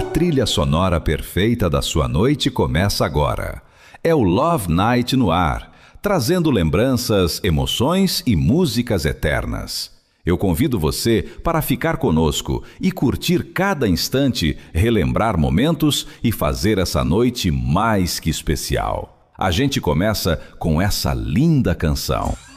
trilha sonora perfeita da sua noite começa agora. É o Love Night no ar, trazendo lembranças, emoções e músicas eternas. Eu convido você para ficar conosco e curtir cada instante, relembrar momentos e fazer essa noite mais que especial. A gente começa com essa linda canção.